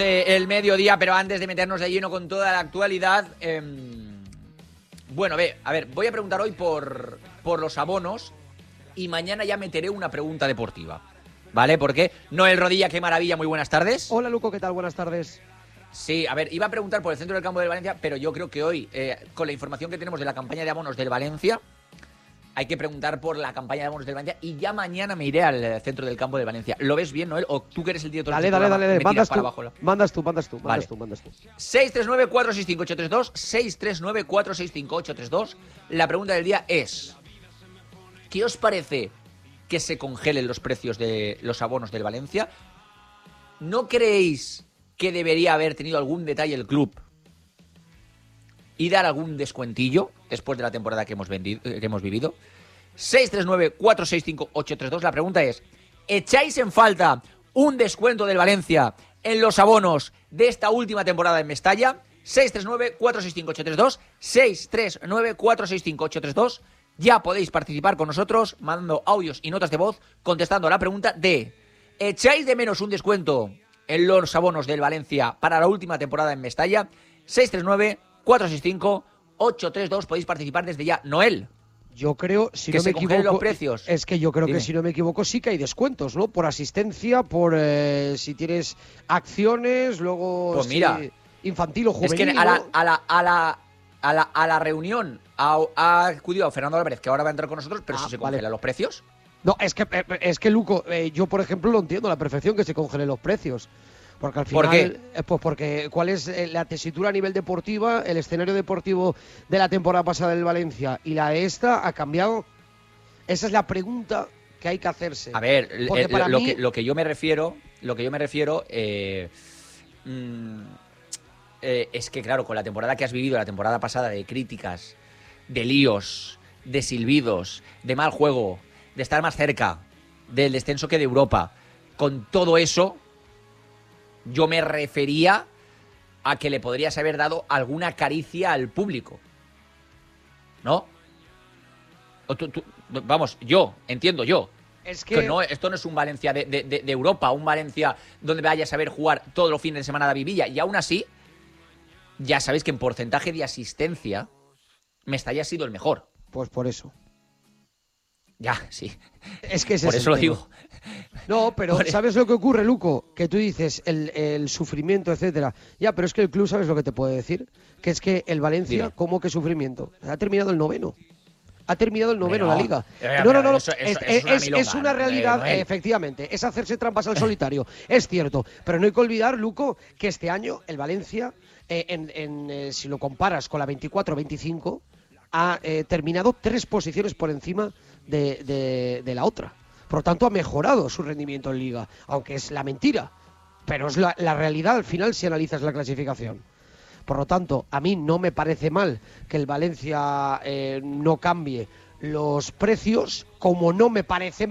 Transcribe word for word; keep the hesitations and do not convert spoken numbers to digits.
El mediodía, pero antes de meternos de lleno con toda la actualidad, eh, bueno, ve, a ver, voy a preguntar hoy por, por los abonos y mañana ya meteré una pregunta deportiva, ¿vale? Porque Noel Rodilla, qué maravilla, muy buenas tardes. Hola, Luco, ¿qué tal? Buenas tardes. Sí, a ver, iba a preguntar por el centro del campo del Valencia, pero yo creo que hoy, eh, con la información que tenemos de la campaña de abonos del Valencia, hay que preguntar por la campaña de abonos del Valencia y ya mañana me iré al centro del campo del Valencia. ¿Lo ves bien, Noel? ¿O tú que eres el director Dale, del dale, programa, dale, me mandas tiras para tú, abajo? La... mandas tú, mandas tú, mandas Vale. tú, mandas tú. seis tres nueve cuatro seis cinco ocho tres dos, seis tres nueve cuatro seis cinco ocho tres dos. La pregunta del día es: ¿qué os parece que se congelen los precios de los abonos del Valencia? ¿No creéis que debería haber tenido algún detalle el club y dar algún descuentillo después de la temporada que hemos, vendido, que hemos vivido? seis tres nueve cuatro seis cinco ocho tres dos. La pregunta es: ¿echáis en falta un descuento del Valencia en los abonos de esta última temporada en Mestalla? seis tres nueve cuatro seis cinco ocho tres dos, seis tres nueve cuatro seis cinco ocho tres dos. Ya podéis participar con nosotros mandando audios y notas de voz contestando a la pregunta de: ¿echáis de menos un descuento en los abonos del Valencia para la última temporada en Mestalla? seis tres nueve cuatro seis cinco ocho tres dos. Podéis participar desde ya. Noel, Yo creo, si que no se me congelen equivoco, los precios. es que yo creo Dime. que si no me equivoco sí que hay descuentos, ¿no? Por asistencia, por eh, si tienes acciones, luego Pues si mira, infantil o juvenil. Es que a la, ¿no? a la, a la, a la, a la reunión ha, ha acudido Fernando Álvarez, que ahora va a entrar con nosotros, pero Ah, si se vale. congelan los precios. No, es que, eh, es que Luco, eh, yo por ejemplo lo entiendo a la perfección que se congelen los precios. Porque al final, ¿Por qué? eh, pues porque cuál es eh, la tesitura a nivel deportiva, el escenario deportivo de la temporada pasada del Valencia y la de esta ha cambiado. Esa es la pregunta que hay que hacerse. A ver, Porque eh, para lo, mí- que, lo que yo me refiero, lo que yo me refiero, eh, mm, eh, es que claro, con la temporada que has vivido, la temporada pasada de críticas, de líos, de silbidos, de mal juego, de estar más cerca del descenso que de Europa, con todo eso, yo me refería a que le podrías haber dado alguna caricia al público, ¿no? O tú- tú- vamos, yo, entiendo yo. Es Que que no, esto no es un Valencia de, de- de- de Europa, un Valencia donde vayas a ver jugar todos los fines de semana a David Villa. Y aún así, ya sabéis que en porcentaje de asistencia, Mestalla ha sido el mejor. Pues por eso. Ya, sí. Es que ese Por es eso el lo tema. digo. No, pero Por- ¿sabes lo que ocurre, Luco? Que tú dices el, el sufrimiento, etcétera. Ya, pero es que el club, ¿sabes lo que te puede decir? Que es que el Valencia, Dime. ¿cómo que sufrimiento? Ha terminado el noveno. Ha terminado el noveno Hombre, la liga. no. Eh, No, no, no, no. eso- eso- es, eso es una es- milonga, es una ¿no? realidad, Eh, Noel. eh, efectivamente. Es hacerse trampas al solitario. Es cierto. Pero no hay que olvidar, Luco, que este año el Valencia, eh, en, en, eh, si lo comparas con la veinticuatro veinticinco, ha eh, terminado tres posiciones por encima de, de, de la otra. Por lo tanto, ha mejorado su rendimiento en liga, aunque es la mentira. Pero es la, la realidad al final si analizas la clasificación. Por lo tanto, a mí no me parece mal que el Valencia eh, no cambie los precios, como no me parece